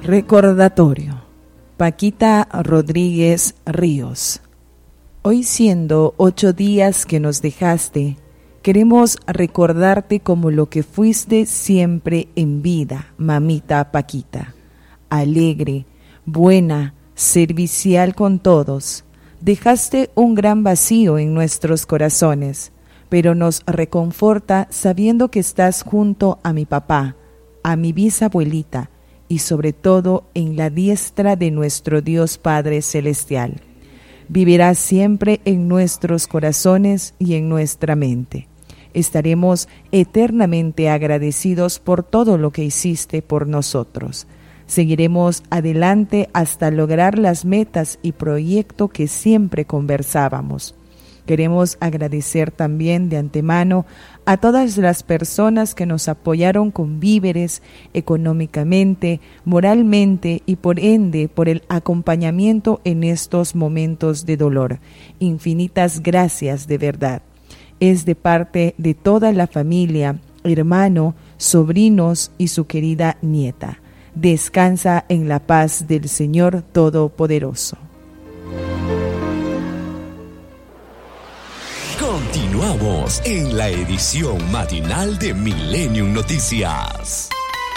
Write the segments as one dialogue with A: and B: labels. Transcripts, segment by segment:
A: Recordatorio. Paquita Rodríguez Ríos. Hoy, siendo 8 días que nos dejaste, queremos recordarte como lo que fuiste siempre en vida, mamita Paquita. Alegre, buena, servicial con todos. Dejaste un gran vacío en nuestros corazones, pero nos reconforta sabiendo que estás junto a mi papá, a mi bisabuelita, y sobre todo en la diestra de nuestro Dios Padre Celestial. Vivirás siempre en nuestros corazones y en nuestra mente. Estaremos eternamente agradecidos por todo lo que hiciste por nosotros. Seguiremos adelante hasta lograr las metas y proyectos que siempre conversábamos. Queremos agradecer también de antemano a todas las personas que nos apoyaron con víveres, económicamente, moralmente y por ende por el acompañamiento en estos momentos de dolor. Infinitas gracias de verdad. Es de parte de toda la familia, hermano, sobrinos y su querida nieta. Descansa en la paz del Señor Todopoderoso.
B: Continuamos en la edición matinal de Millennium Noticias.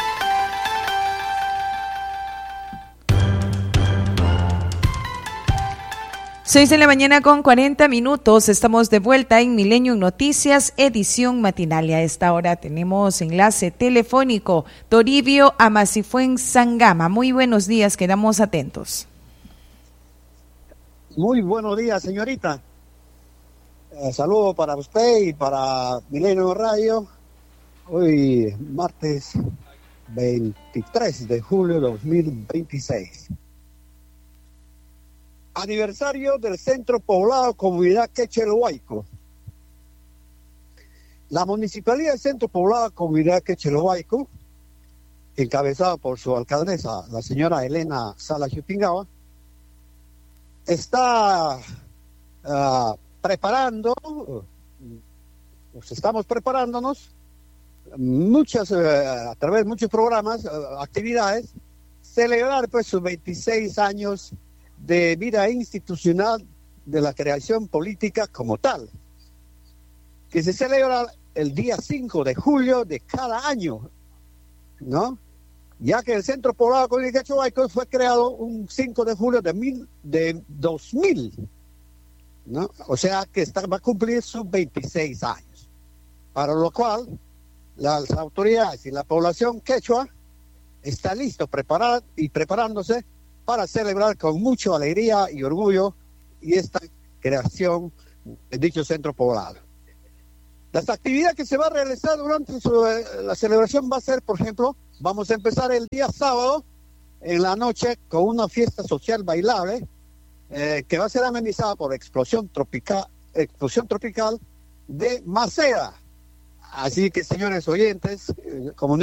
A: Seis de la mañana con 40 minutos. Estamos de vuelta en Millennium Noticias, edición matinal. Y a esta hora tenemos enlace telefónico. Toribio Amasifuen Sangama. Muy buenos días, quedamos atentos.
C: Muy buenos días, señorita. Saludos para usted y para Milenio Radio. Hoy martes 23 de julio de 2026. Aniversario del Centro Poblado Comunidad Quechelohuayco. La Municipalidad del Centro Poblado Comunidad Quechelohuayco, encabezada por su alcaldesa, la señora Elena Sala Chupingaba, está estamos preparándonos a través de muchos programas, actividades, celebrar pues sus 26 años de vida institucional de la creación política como tal, que se celebra el día 5 de julio de cada año, ¿no? Ya que el Centro Poblado Comunidad Quechelohuayco fue creado un 5 de julio de 2000, ¿no? O sea que va a cumplir sus 26 años, para lo cual las autoridades y la población quechua está listo, preparada y preparándose para celebrar con mucha alegría y orgullo y esta creación de dicho centro poblado. Las actividades que se va a realizar durante la celebración va a ser, por ejemplo, vamos a empezar el día sábado en la noche con una fiesta social bailable que va a ser amenizada por Explosión Tropical de Maceda. Así que, señores oyentes, como